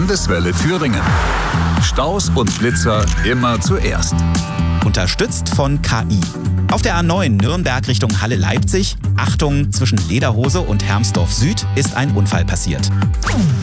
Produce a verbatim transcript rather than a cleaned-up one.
Landeswelle Thüringen. Staus und Blitzer immer zuerst. Unterstützt von K I. Auf der A neun Nürnberg Richtung Halle-Leipzig, Achtung, zwischen Lederhose und Hermsdorf Süd ist ein Unfall passiert.